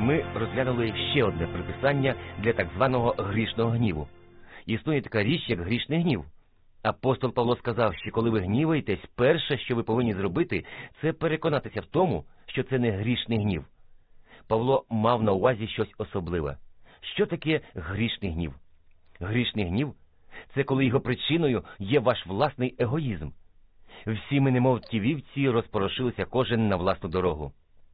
ми розглянули ще одне приписання для так званого грішного гніву. Існує така річ, як грішний гнів. Апостол Павло сказав, що коли ви гніваєтесь, перше, що ви повинні зробити, це переконатися в тому, що це не грішний гнів. Павло мав на увазі щось особливе. Що таке грішний гнів? Грішний гнів – це коли його причиною є ваш власний егоїзм. Всі ми, немов ті вівці, розпорошилися кожен на власну дорогу.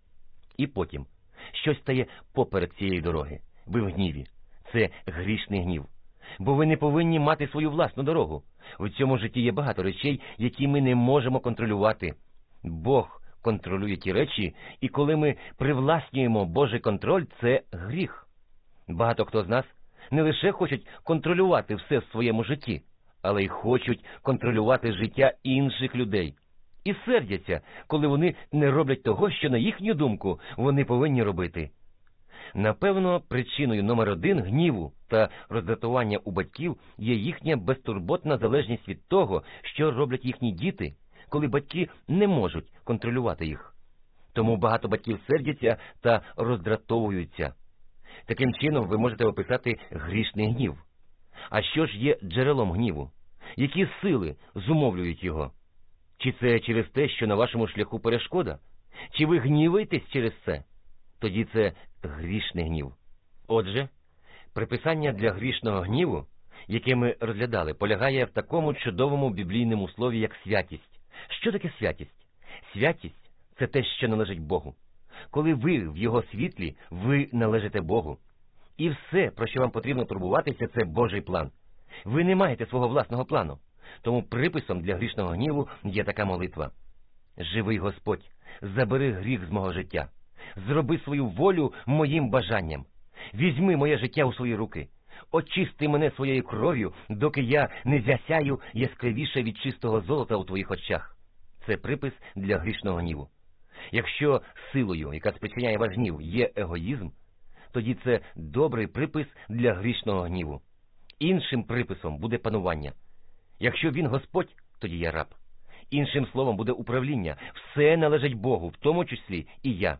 І потім щось стає поперед цієї дороги. Ви в гніві. Це грішний гнів. Бо ви не повинні мати свою власну дорогу. У цьому житті є багато речей, які ми не можемо контролювати. Бог контролює ті речі, і коли ми привласнюємо Божий контроль, це гріх. Багато хто з нас не лише хочуть контролювати все в своєму житті, але й хочуть контролювати життя інших людей. І сердяться, коли вони не роблять того, що, на їхню думку, вони повинні робити. Напевно, причиною номер один гніву та роздратування у батьків є їхня безтурботна залежність від того, що роблять їхні діти, коли батьки не можуть контролювати їх. Тому багато батьків сердяться та роздратовуються. Таким чином ви можете описати грішний гнів. А що ж є джерелом гніву? Які сили зумовлюють його? Чи це через те, що на вашому шляху перешкода? Чи ви гніваєтесь через це? Тоді це грішний гнів. Отже, приписання для грішного гніву, яке ми розглядали, полягає в такому чудовому біблійному слові, як святість. Що таке святість? Святість – це те, що належить Богу. Коли ви в Його світлі, ви належите Богу. І все, про що вам потрібно турбуватися, це Божий план. Ви не маєте свого власного плану. Тому приписом для грішного гніву є така молитва. «Живий Господь, забери гріх з мого життя. Зроби свою волю моїм бажанням. Візьми моє життя у свої руки. Очисти мене своєю кров'ю, доки я не засяю яскравіше від чистого золота у твоїх очах». Це припис для грішного гніву. Якщо силою, яка спричиняє ваш гнів, є егоїзм, тоді це добрий припис для грішного гніву. Іншим приписом буде панування. Якщо він Господь, тоді я раб. Іншим словом буде управління. Все належить Богу, в тому числі і я.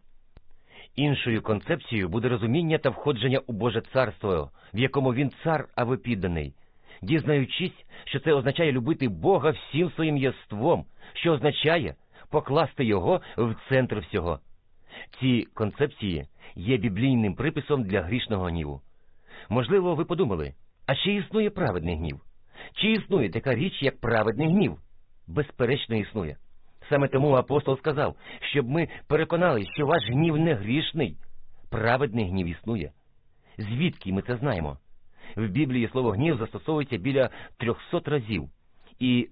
Іншою концепцією буде розуміння та входження у Боже царство, в якому він цар, а ви підданий. Дізнаючись, що це означає любити Бога всім своїм єством, що означає покласти Його в центр всього. Ці концепції є біблійним приписом для грішного гніву. Можливо, ви подумали, а чи існує праведний гнів? Чи існує така річ, як праведний гнів? Безперечно, існує. Саме тому апостол сказав, щоб ми переконались, що ваш гнів не грішний. Праведний гнів існує. Звідки ми це знаємо? В Біблії слово «гнів» застосовується біля 300 разів, і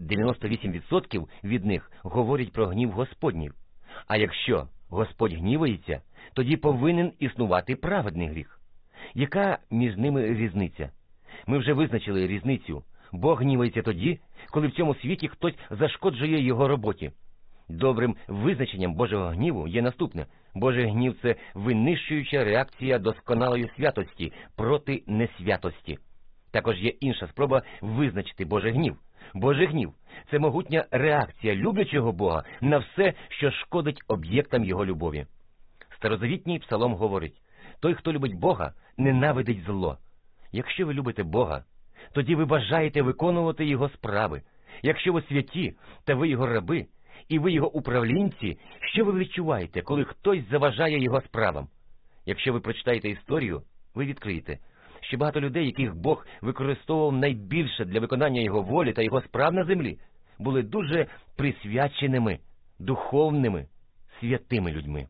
98% від них говорять про гнів Господній. А якщо Господь гнівається, тоді повинен існувати праведний гріх. Яка між ними різниця? Ми вже визначили різницю. Бог гнівається тоді, коли в цьому світі хтось зашкоджує його роботі. Добрим визначенням Божого гніву є наступне. Божий гнів – це винищуюча реакція досконалої святості проти несвятості. Також є інша спроба визначити Божий гнів. Божий гнів – це могутня реакція люблячого Бога на все, що шкодить об'єктам його любові. Старозавітній псалом говорить: «Той, хто любить Бога, ненавидить зло». Якщо ви любите Бога, тоді ви бажаєте виконувати Його справи. Якщо ви святі, та ви Його раби, і ви Його управлінці, що ви відчуваєте, коли хтось заважає Його справам? Якщо ви прочитаєте історію, ви відкриєте, що багато людей, яких Бог використовував найбільше для виконання Його волі та Його справ на землі, були дуже присвяченими, духовними, святими людьми.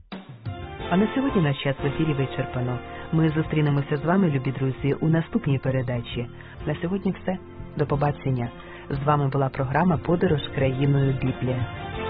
А на сьогодні наш час в ефірі вичерпано. Ми зустрінемося з вами, любі друзі, у наступній передачі. На сьогодні все. До побачення. З вами була програма «Подорож країною Біблія».